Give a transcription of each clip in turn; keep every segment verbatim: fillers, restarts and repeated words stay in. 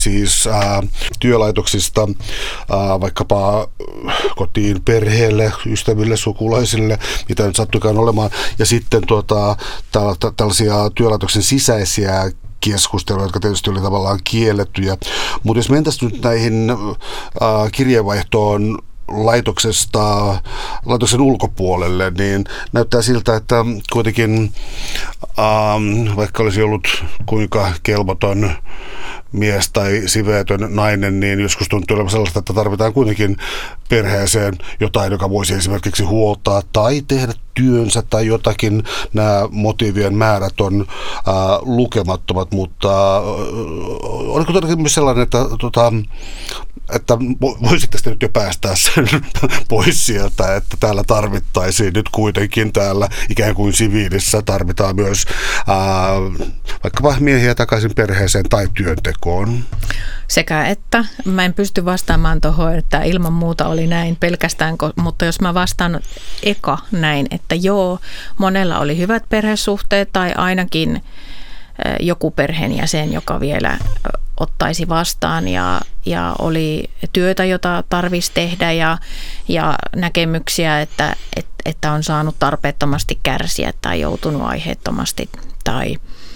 Siis ää, työlaitoksista ää, vaikkapa kotiin, perheelle, ystäville, sukulaisille, mitä nyt sattuikaan olemaan. Ja sitten tuota, täl- tällaisia työlaitoksen sisäisiä keskusteluja, jotka tietysti oli tavallaan kiellettyjä. Mutta jos mentäisiin nyt näihin ää, kirjeenvaihtoon laitoksesta, laitoksen ulkopuolelle, niin näyttää siltä, että kuitenkin ähm, vaikka olisi ollut kuinka kelvoton mies tai siveetön nainen, niin joskus tuntuu olevan sellaista, että tarvitaan kuitenkin perheeseen jotain, joka voisi esimerkiksi huoltaa tai tehdä työnsä tai jotakin. Nämä motiivien määrät on ää, lukemattomat, mutta ää, oliko todellakin myös sellainen, että, tota, että voisitte sitten nyt jo päästää sen pois sieltä, että täällä tarvittaisiin nyt kuitenkin täällä ikään kuin siviilissä tarvitaan myös ää, vaikkapa miehiä takaisin perheeseen tai työntekoon? Sekä että. Mä en pysty vastaamaan tuohon, että ilman muuta oli näin pelkästään, mutta jos mä vastaan eka näin, että joo, monella oli hyvät perhesuhteet tai ainakin joku perheenjäsen, joka vielä ottaisi vastaan ja, ja oli työtä, jota tarvitsisi tehdä ja, ja näkemyksiä, että, että, että on saanut tarpeettomasti kärsiä tai joutunut aiheettomasti tai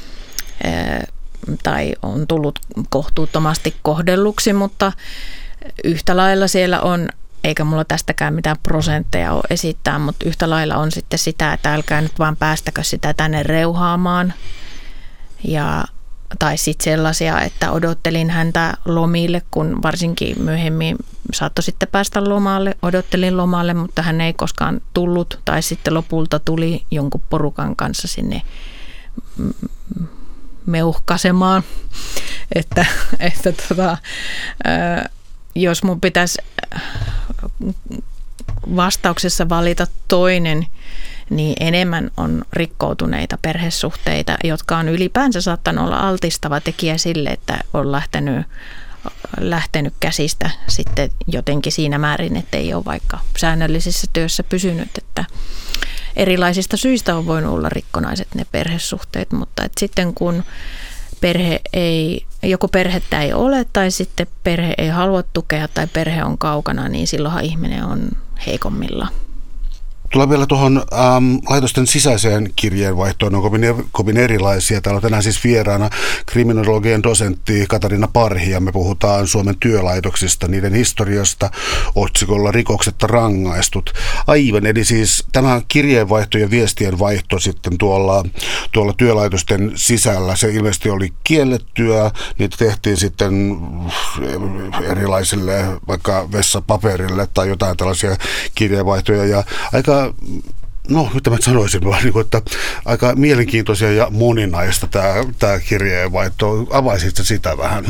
tai on tullut kohtuuttomasti kohdelluksi, mutta yhtä lailla siellä on, eikä mulla tästäkään mitään prosentteja ole esittää, mutta yhtä lailla on sitten sitä, että älkää nyt vaan päästäkö sitä tänne reuhaamaan. Ja, tai sitten sellaisia, että odottelin häntä lomille, kun varsinkin myöhemmin saattoi sitten päästä lomalle, odottelin lomalle, mutta hän ei koskaan tullut tai sitten lopulta tuli jonkun porukan kanssa sinne meuhkasemaan, että, että tota, jos mun pitäisi vastauksessa valita toinen, niin enemmän on rikkoutuneita perhesuhteita, jotka on ylipäänsä saattanut olla altistava tekijä sille, että on lähtenyt, lähtenyt käsistä sitten jotenkin siinä määrin, että ei ole vaikka säännöllisessä työssä pysynyt, että erilaisista syistä on voinut olla rikkonaiset ne perhesuhteet, mutta et sitten kun perhe ei, joko perhettä ei ole tai sitten perhe ei halua tukea tai perhe on kaukana, niin silloinhan ihminen on heikommilla. Tullaan vielä tuohon ähm, laitosten sisäiseen kirjeenvaihtoon, on kovin, kovin erilaisia. Täällä on tänään siis vieraana kriminologian dosentti Katarina Parhi, ja me puhutaan Suomen työlaitoksista, niiden historiasta, otsikolla Rikoksetta rangaistut. Aivan, eli siis tämä kirjeenvaihto ja viestien vaihto sitten tuolla, tuolla työlaitosten sisällä, se ilmeisesti oli kiellettyä, niitä tehtiin sitten erilaisille vaikka vessapaperille tai jotain tällaisia kirjeenvaihtoja, ja aika no, mitä mä sanoisin, vaan, että aika mielenkiintoisia ja moninaista tämä, tämä kirjeenvaihto. Avaisitko sitä vähän?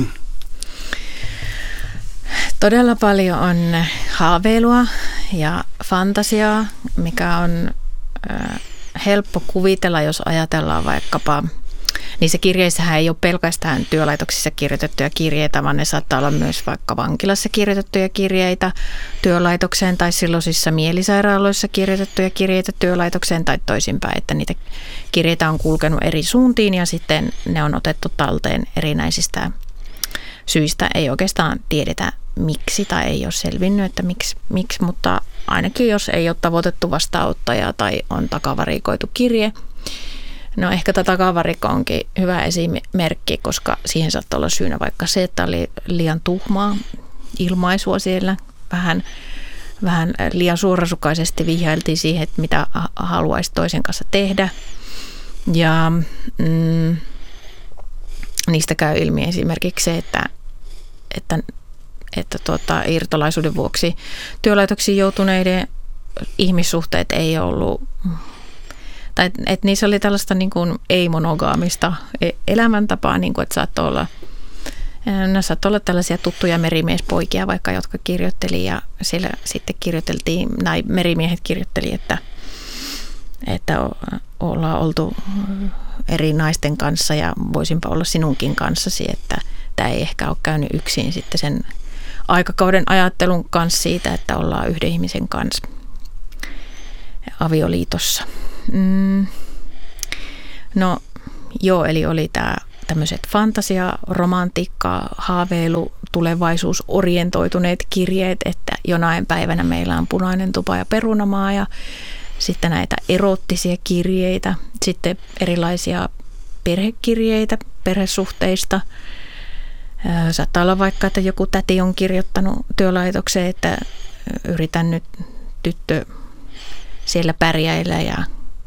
Todella paljon on haaveilua ja fantasiaa, mikä on äh, helppo kuvitella, jos ajatellaan vaikkapa. Niissä kirjeissähän ei ole pelkästään työlaitoksissa kirjoitettuja kirjeitä, vaan ne saattaa olla myös vaikka vankilassa kirjoitettuja kirjeitä työlaitokseen tai silloisissa mielisairaaloissa kirjoitettuja kirjeitä työlaitokseen tai toisinpäin, että niitä kirjeitä on kulkenut eri suuntiin ja sitten ne on otettu talteen erinäisistä syistä. Ei oikeastaan tiedetä miksi tai ei ole selvinnyt, että miksi, miksi mutta ainakin jos ei ole tavoitettu vastaanottajaa tai on takavarikoitu kirje. No ehkä tätä takavarikko onkin hyvä esimerkki, koska siihen saattaa olla syynä vaikka se, että oli liian tuhmaa ilmaisua siellä. Vähän, vähän liian suorasukaisesti vihjailtiin siihen, että mitä haluaisi toisen kanssa tehdä. Ja mm, niistä käy ilmi esimerkiksi se, että, että, että tuota, irtolaisuuden vuoksi työlaitoksiin joutuneiden ihmissuhteet ei ollut. Tai että niissä oli tällaista niin kuin ei-monogaamista elämäntapaa, niin kuin, että saattoi olla, ne saattoi olla tällaisia tuttuja merimiespoikia vaikka, jotka kirjoitteli ja siellä sitten kirjoiteltiin, tai merimiehet kirjoitteli, että, että ollaan oltu eri naisten kanssa ja voisinpa olla sinunkin kanssasi, että tämä ei ehkä ole käynyt yksin sitten sen aikakauden ajattelun kanssa siitä, että ollaan yhden ihmisen kanssa avioliitossa. Mm. No joo, eli oli tämä tämmöiset fantasia, romantiikka, haaveilu, tulevaisuus, orientoituneet kirjeet, että jonain päivänä meillä on punainen tupa ja perunamaa ja sitten näitä eroottisia kirjeitä, sitten erilaisia perhekirjeitä perhesuhteista. Saattaa olla vaikka, että joku täti on kirjoittanut työlaitokseen, että yritän nyt tyttö siellä pärjäillä ja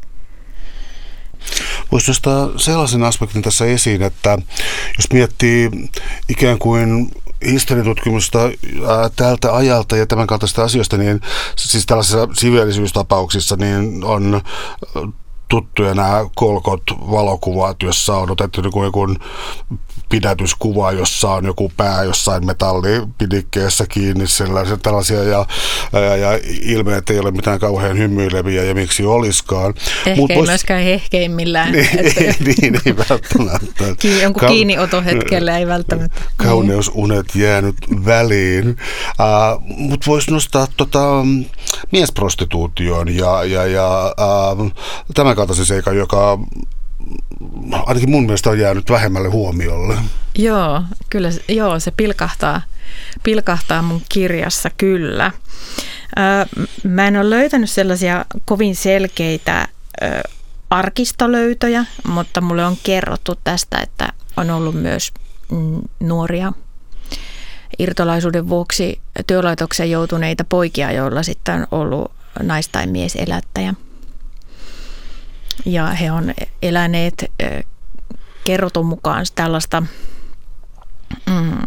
voisi nostaa sellaisen aspektin tässä esiin, että jos miettii ikään kuin historiatutkimusta ää, tältä ajalta ja tämän kaltaista asioista, niin siis tällaisissa siviilisyystapauksissa niin on tuttuja nämä kolkot valokuvat, jossa on otettu joku pidätyskuva, jossa on joku pää jossain metallipidikkeessä kiinni, tällaisia ja, ja, ja ilmeet ei ole mitään kauhean hymyileviä ja miksi olisikaan. Ehkä Mut ei vois... myöskään hehkeimmillään. niin, ei, niin, ei välttämättä. Jonkun Ka- kiinniotohetkellä ei välttämättä. Kauneusunet jäänyt väliin. Uh, Mutta voisi nostaa tota, miesprostituution ja, ja, ja uh, tämän kaltaisen seikan, joka ainakin mun mielestä on jäänyt vähemmälle huomiolle. Joo, kyllä joo, se pilkahtaa, pilkahtaa mun kirjassa kyllä. Ö, mä en ole löytänyt sellaisia kovin selkeitä ö, arkistolöytöjä, mutta mulle on kerrottu tästä, että on ollut myös mm, nuoria irtolaisuuden vuoksi työlaitokseen joutuneita poikia, joilla sitten on ollut nais- tai mieselättäjä. Ja he on eläneet kerrotun mukaan tällaista mm,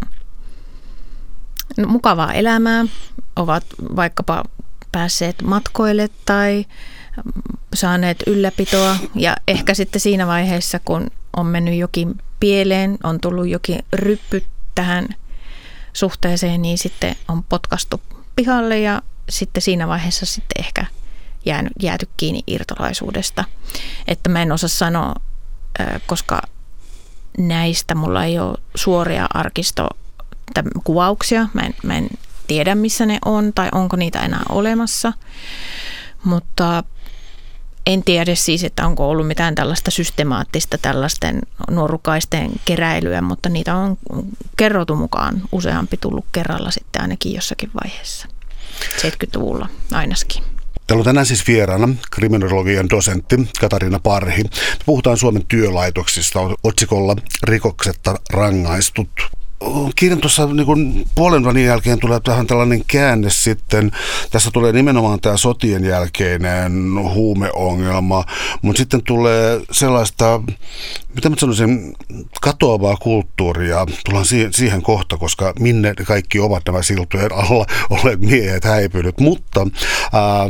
mukavaa elämää, ovat vaikkapa päässeet matkoille tai saaneet ylläpitoa ja ehkä sitten siinä vaiheessa, kun on mennyt jokin pieleen, on tullut jokin ryppy tähän suhteeseen, niin sitten on potkastu pihalle ja sitten siinä vaiheessa sitten ehkä jäänyt, jääty kiinni irtolaisuudesta. Että mä en osaa sanoa, koska näistä mulla ei ole suoria arkistokuvauksia. Mä en, mä en tiedä, missä ne on tai onko niitä enää olemassa. Mutta en tiedä siis, että onko ollut mitään tällaista systemaattista tällaisten nuorukaisten keräilyä, mutta niitä on kerrotun mukaan useampi tullut kerralla sitten ainakin jossakin vaiheessa. seitsemänkymmentäluvulla ainakin. Täällä on tänään siis vieraana kriminologian dosentti Katariina Parhi. Me puhutaan Suomen työlaitoksista otsikolla Rikoksetta rangaistut. Kirjan tuossa niin puolen välin jälkeen tulee tähän tällainen käänne sitten. Tässä tulee nimenomaan tämä sotien jälkeinen huumeongelma, mutta sitten tulee sellaista, mitä mä sanoisin, katoavaa kulttuuria. Tullaan siihen kohta, koska minne kaikki ovat nämä siltojen alla olleet miehet häipynyt. Mutta ää, ää,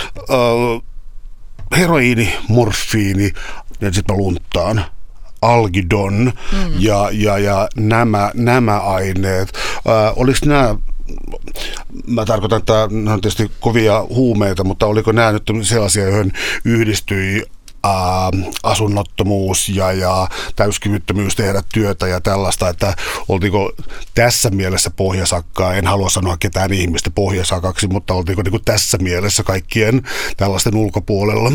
heroiini, morfiini ja sitten mä lunttaan. Algidon mm. ja, ja, ja nämä, nämä aineet. Äh, oliko nämä, mä tarkoitan, että nämä on tietysti kovia huumeita, mutta oliko nämä nyt sellaisia, joihin yhdistyi äh, asunnottomuus ja, ja täyskyvyttömyys tehdä työtä ja tällaista, että oltiinko tässä mielessä pohjasakkaa, en halua sanoa ketään ihmistä pohjasakaksi, mutta oltiinko niin kuin tässä mielessä kaikkien tällaisten ulkopuolella?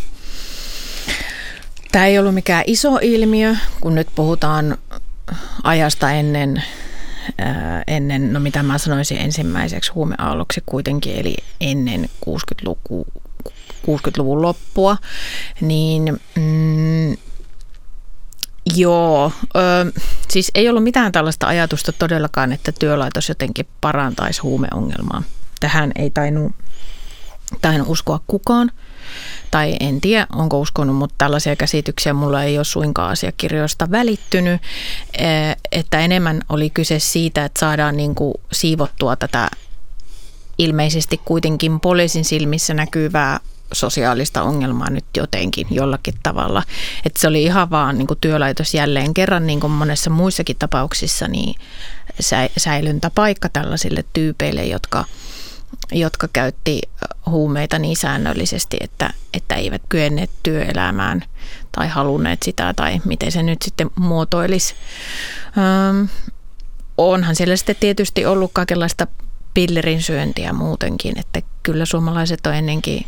Tämä ei ollut mikään iso ilmiö, kun nyt puhutaan ajasta ennen, ää, ennen no mitä mä sanoisin ensimmäiseksi huumeaalloksi kuitenkin, eli ennen kuusikymmentäluvun, kuusikymmentäluvun loppua, niin mm, joo, ö, siis ei ollut mitään tällaista ajatusta todellakaan, että työlaitos jotenkin parantaisi huumeongelmaa. Tähän ei tainnut, tainnut uskoa kukaan. Tai en tiedä, onko uskonut, mutta tällaisia käsityksiä mulla ei ole suinkaan asiakirjoista välittynyt, että enemmän oli kyse siitä, että saadaan niin kuin siivottua tätä ilmeisesti kuitenkin poliisin silmissä näkyvää sosiaalista ongelmaa nyt jotenkin jollakin tavalla. Että se oli ihan vaan niin kuin työlaitos jälleen kerran, niin kuin monessa muissakin tapauksissa, niin säilyntäpaikka tällaisille tyypeille, jotka jotka käytti huumeita niin säännöllisesti, että, että eivät kyenneet työelämään tai halunneet sitä tai miten se nyt sitten muotoilisi. Öm, onhan siellä sitten tietysti ollut kaikenlaista pillerin syöntiä muutenkin, että kyllä suomalaiset on ennenkin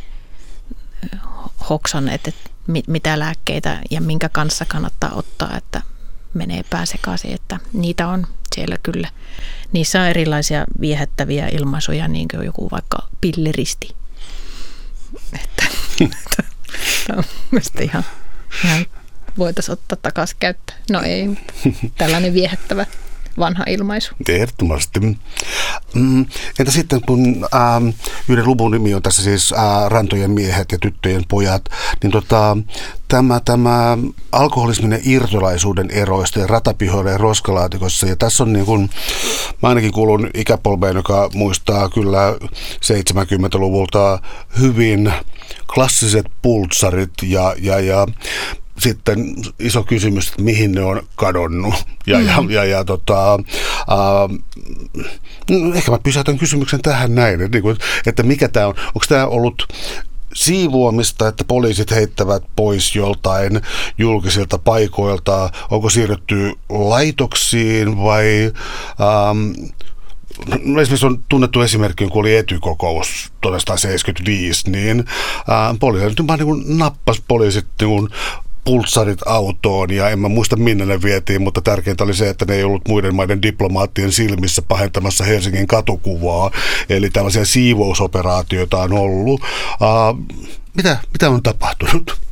hoksanneet, että mitä lääkkeitä ja minkä kanssa kannattaa ottaa, että menee pää sekaisin, että niitä on siellä kyllä. Niissä on erilaisia viehättäviä ilmaisuja, niin kuin joku vaikka pilleristi. Että, että tämä on mielestäni ihan, ihan voitaisiin ottaa takaisin käyttöön. No ei, mutta tällainen viehättävä vanha ilmaisu. Ehdottomasti. Mm, entä sitten, kun ähm, yhden luvun nimi on tässä siis äh, Rantojen miehet ja tyttöjen pojat, niin tota, tämä, tämä alkoholismin irtolaisuuden eroista ja ratapihoilla ja roskalaatikossa, ja tässä on niin kuin, mä ainakin kuulun ikäpolveen, joka muistaa kyllä seitsemänkymmentäluvulta hyvin klassiset pultsarit ja, ja, ja sitten iso kysymys, että mihin ne on kadonnut. Ja, mm. ja, ja, ja tota, äh, ehkä mä pysäytän kysymyksen tähän näin, että, että mikä tämä on. Onko tämä ollut siivoamista, että poliisit heittävät pois joltain julkisilta paikoilta? Onko siirrytty laitoksiin vai... Ähm, No esimerkiksi on tunnettu esimerkki, kun oli etykokous tuhatyhdeksänsataaseitsemänkymmentäviisi, niin ää, poliisit vaan niin nappasi poliisit niin pulssarit autoon, ja en mä muista minne ne vietiin, mutta tärkeintä oli se, että ne ei ollut muiden maiden diplomaattien silmissä pahentamassa Helsingin katukuvaa, eli tällaisia siivousoperaatioita on ollut. Ää, mitä, mitä on tapahtunut?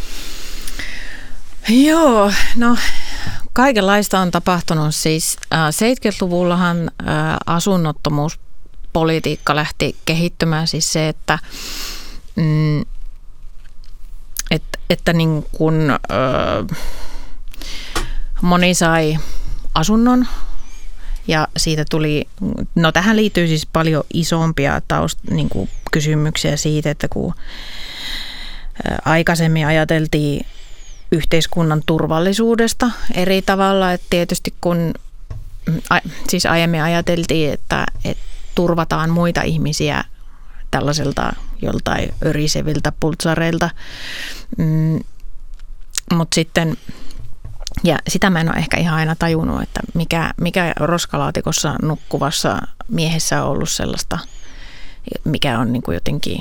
Joo, no kaikenlaista on tapahtunut. Siis äh, seitsemänkymmentäluvullahan äh, asunnottomuuspolitiikka lähti kehittymään. Siis se, että, mm, et, että niin kun, äh, moni sai asunnon ja siitä tuli, no tähän liittyy siis paljon isompia taust, niin kuin kysymyksiä siitä, että kun äh, aikaisemmin ajateltiin yhteiskunnan turvallisuudesta eri tavalla, että tietysti kun siis aiemmin ajateltiin, että, että turvataan muita ihmisiä tällaiselta joltain öriseviltä pultsareilta, mm, mutta sitten, ja sitä mä en ole ehkä ihan aina tajunnut, että mikä, mikä roskalaatikossa nukkuvassa miehessä on ollut sellaista, mikä on niin kuin jotenkin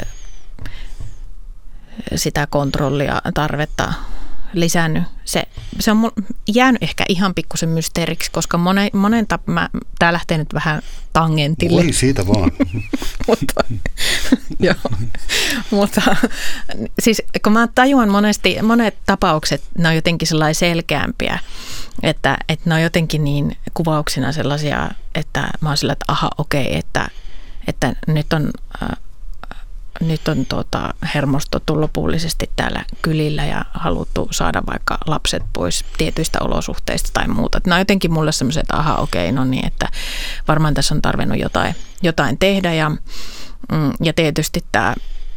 sitä kontrollia, tarvetta lisännyt. Se, se on jäänyt ehkä ihan pikkusen mysteeriksi, koska monen, monen tap, mä, tää lähtee nyt vähän tangentille. Voi siitä vaan. mutta, joo, mutta siis kun mä tajuan monesti, monet tapaukset, ne on jotenkin sellaisia selkeämpiä, että, että ne on jotenkin niin kuvauksina sellaisia, että mä oon sillä, että aha, okei, että, että nyt on... Nyt on tuota, hermostuttu lopullisesti täällä kylillä ja haluttu saada vaikka lapset pois tietyistä olosuhteista tai muuta. Nämä on jotenkin mulle sellaiset, että aha, okei, no niin, että varmaan tässä on tarvinnut jotain, jotain tehdä. Ja, ja tietysti tämä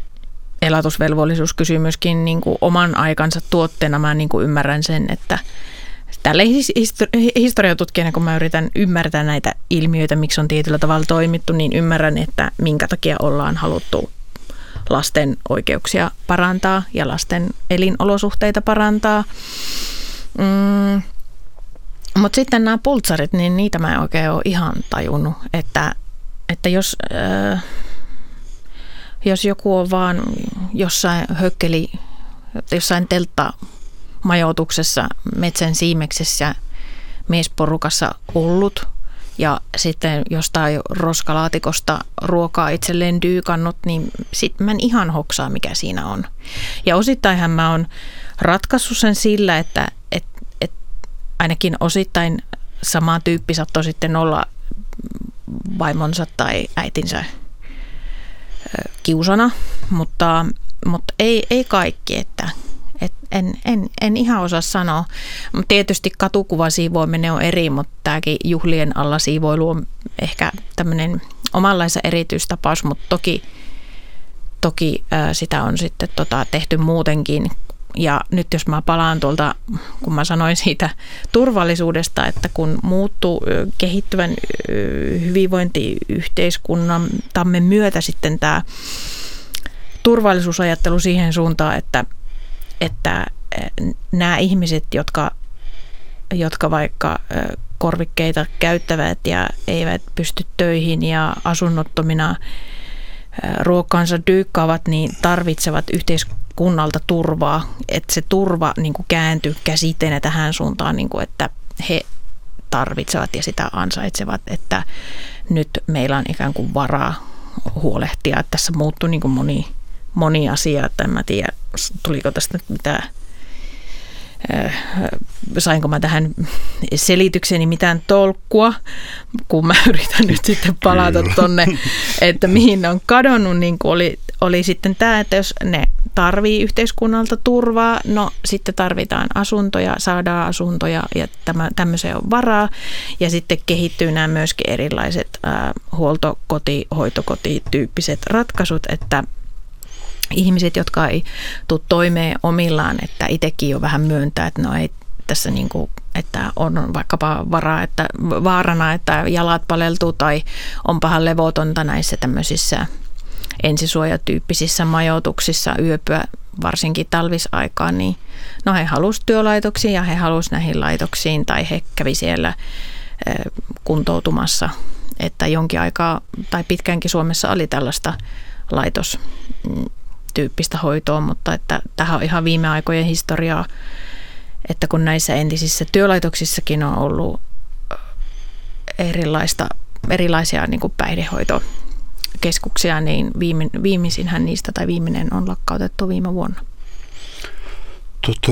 elatusvelvollisuuskysymyskin niin kuin oman aikansa tuotteena mä niin kuin ymmärrän sen, että tällä historiatutkijana, kun mä yritän ymmärtää näitä ilmiöitä, miksi on tietyllä tavalla toimittu, niin ymmärrän, että minkä takia ollaan haluttu lasten oikeuksia parantaa ja lasten elinolosuhteita parantaa. Mm. Mutta sitten nämä pultsarit, niin niitä mä en oikein ole ihan tajunnut, että, että jos, äh, jos joku on vaan jossain hökkeli, jossain telttamajoituksessa, metsän siimeksessä, miesporukassa ollut, ja sitten jostain roskalaatikosta ruokaa itselleen dyykannut, niin sitten mä en ihan hoksaa, mikä siinä on. Ja osittainhan mä oon ratkaissut sen sillä, että et, et ainakin osittain sama tyyppi saattoi sitten olla vaimonsa tai äitinsä kiusana, mutta, mutta ei, ei kaikki, että Et en, en, en ihan osaa sanoa. Tietysti katukuva siivoaminen on eri, mutta tämäkin juhlien alla siivoilu on ehkä tämmöinen omanlaisa erityistapaus, mutta toki, toki ää, sitä on sitten tota, tehty muutenkin. Ja nyt jos mä palaan tuolta, kun mä sanoin siitä turvallisuudesta, että kun muuttuu kehittyvän hyvinvointiyhteiskunnan tamme myötä sitten tämä turvallisuusajattelu siihen suuntaan, että että nämä ihmiset, jotka, jotka vaikka korvikkeita käyttävät ja eivät pysty töihin ja asunnottomina ruokaansa dyykkaavat, niin tarvitsevat yhteis- kunnalta turvaa, että se turva niin kuin kääntyi käsiteenä tähän suuntaan, niin kuin, että he tarvitsevat ja sitä ansaitsevat, että nyt meillä on ikään kuin varaa huolehtia, että tässä muuttui niin kuin moni, moni asia, että en mä tiedä, tuliko tästä mitään, sainko mä tähän selitykseni mitään tolkkua, kun mä yritän nyt sitten palata tonne, että mihin ne on kadonnut, niin kuin oli, oli sitten tämä, että jos ne tarvii yhteiskunnalta turvaa, no sitten tarvitaan asuntoja, saadaan asuntoja ja tämä, tämmöiseen on varaa. Ja sitten kehittyy nämä myöskin erilaiset ää, huoltokoti, hoitokoti-tyyppiset ratkaisut, että ihmiset, jotka ei tule toimeen omillaan, että itsekin jo vähän myöntää, että no ei tässä niin kuin, että on vaikkapa varaa, että vaarana, että jalat paleltuu tai on pahan levotonta näissä tämmöisissä ensisuojatyyppisissä majoituksissa yöpyä, varsinkin talvisaikaan, niin no he halusi työlaitoksiin ja he halusi näihin laitoksiin tai he kävi siellä kuntoutumassa, että jonkin aikaa tai pitkäänkin Suomessa oli tällaista laitostyyppistä hoitoa, mutta että tähän on ihan viime aikojen historiaa, että kun näissä entisissä työlaitoksissakin on ollut erilaista, erilaisia niin kuin päihdehoitokeskuksia, niin viime, viimeisinhän niistä tai viimeinen on lakkautettu viime vuonna. Tota,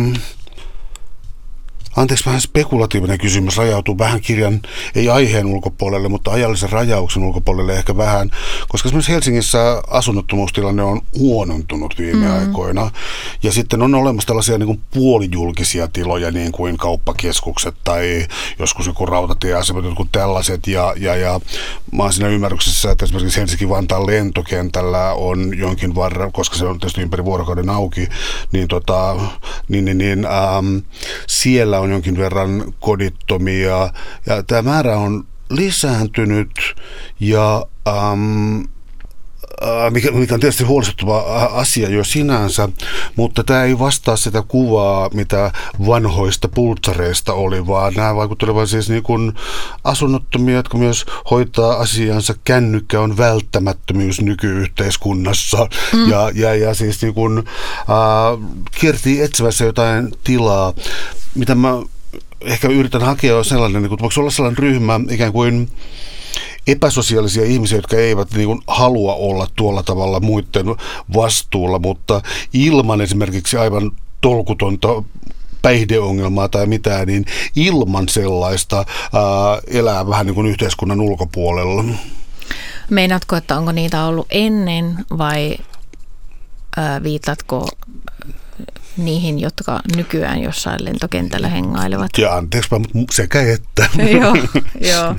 anteeksi, vähän spekulatiivinen kysymys, rajautuu vähän kirjan, ei aiheen ulkopuolelle, mutta ajallisen rajauksen ulkopuolelle ehkä vähän, koska esimerkiksi Helsingissä asunnottomuustilanne on huonontunut viime mm. aikoina, ja sitten on olemassa tällaisia niin kuin puolijulkisia tiloja, niin kuin kauppakeskukset tai joskus joku rautatieasemat, jotkut tällaiset, ja, ja, ja mä oon siinä ymmärryksessä, että esimerkiksi Helsinki-Vantaan lentokentällä on jonkin varren, koska se on tietysti ympäri vuorokauden auki, niin, tota, niin, niin, niin ähm, siellä on on jonkin verran kodittomia ja tämä määrä on lisääntynyt ja ähm, mikä, mikä on tietysti huolestuttava asia jo sinänsä, mutta tämä ei vastaa sitä kuvaa, mitä vanhoista pultsareista oli, vaan nämä vaikuttelevat siis niin kuin asunnottomia, jotka myös hoitaa asiansa. Kännykkä on välttämättömyys nykyyhteiskunnassa mm. ja, ja, ja siis niin kuin, äh, kiertii etsivässä jotain tilaa. Mitä mä ehkä yritän hakea on sellainen, niin kuin, voiko olla sellainen ryhmä ikään kuin epäsosiaalisia ihmisiä, jotka eivät niin kuin halua olla tuolla tavalla muiden vastuulla, mutta ilman esimerkiksi aivan tolkutonta päihdeongelmaa tai mitään, niin ilman sellaista ää, elää vähän niin kuin yhteiskunnan ulkopuolella. Meinaatko, että onko niitä ollut ennen vai ää, viitatko niihin, jotka nykyään jossain lentokentällä hengailevat? Ja anteeksi, mutta sekä että. Joo, joo.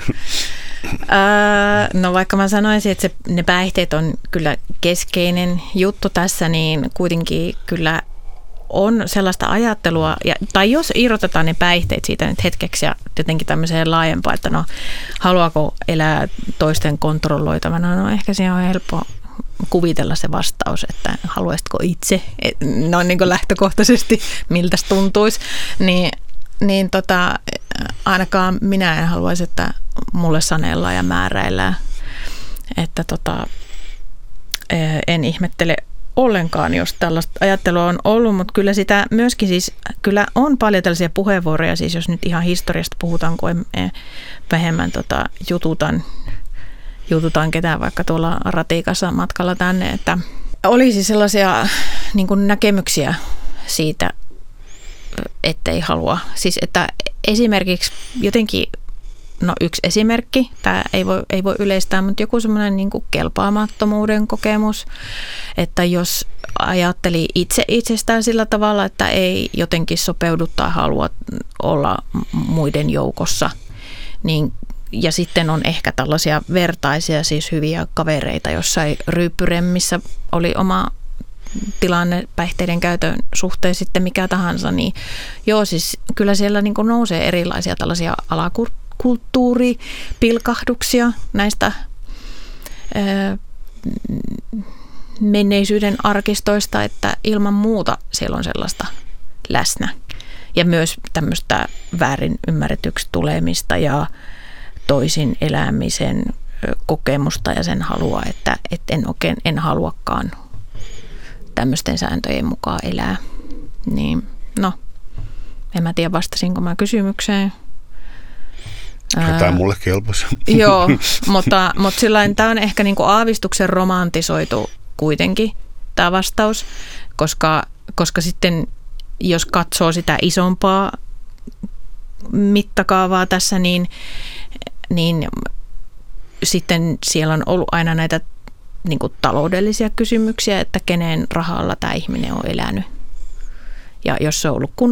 No vaikka mä sanoisin, että se, ne päihteet on kyllä keskeinen juttu tässä, niin kuitenkin kyllä on sellaista ajattelua, ja, tai jos irrotetaan ne päihteet siitä nyt hetkeksi ja jotenkin tämmöiseen laajempaan, että no haluaako elää toisten kontrolloitavana, no ehkä se on helppo kuvitella se vastaus, että haluaisitko itse, no niin kuin lähtökohtaisesti, miltä se tuntuisi, niin, niin tota, ainakaan minä en haluaisi, että mulle sanellaan ja määräillään, että tota, en ihmettele ollenkaan, jos tällaista ajattelua on ollut, mutta kyllä sitä myöskin siis, kyllä on paljon tällaisia puheenvuoroja, siis jos nyt ihan historiasta puhutaan, kun en vähemmän tota, jututan, jututaan ketään vaikka tuolla ratikassa matkalla tänne, että olisi sellaisia niin kuin näkemyksiä siitä, ettei halua. Siis että esimerkiksi jotenkin, no yksi esimerkki, tämä ei voi, ei voi yleistää, mutta joku semmoinen niin kuin kelpaamattomuuden kokemus, että jos ajatteli itse itsestään sillä tavalla, että ei jotenkin sopeudu tai halua olla muiden joukossa, niin ja sitten on ehkä tällaisia vertaisia, siis hyviä kavereita, jossain ryyppyremmissä oli oma tilanne päihteiden käytön suhteen sitten mikä tahansa, niin joo, siis kyllä siellä niin kuin nousee erilaisia tällaisia alakulttuuripilkahduksia näistä ää, menneisyyden arkistoista, että ilman muuta siellä on sellaista läsnä. Ja myös tämmöistä väärin ymmärretyksi tulemista ja toisin elämisen kokemusta ja sen halua, että, että en oikein en haluakaan tämmöisten sääntöjen mukaan elää. Niin, no, en mä tiedä vastasinko mä kysymykseen. Tämä mulle kelpasi. Joo, mutta, mutta sillain tämä on ehkä niinku aavistuksen romantisoitu kuitenkin tämä vastaus, koska, koska sitten jos katsoo sitä isompaa mittakaavaa tässä, niin, niin sitten siellä on ollut aina näitä niinku taloudellisia kysymyksiä, että kenen rahalla tämä ihminen on elänyt. Ja jos se on ollut kun